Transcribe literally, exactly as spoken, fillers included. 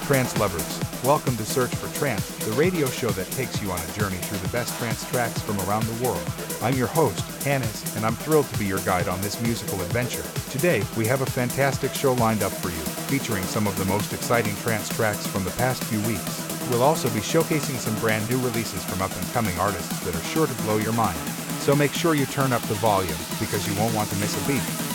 Trance lovers, welcome to Search for Trance, the radio show that takes you on a journey through the best trance tracks from around the world. I'm your host, Hannes, and I'm thrilled to be your guide on this musical adventure. Today, we have a fantastic show lined up for you, featuring some of the most exciting trance tracks from the past few weeks. We'll also be showcasing some brand new releases from up-and-coming artists that are sure to blow your mind. So make sure you turn up the volume, because you won't want to miss a beat.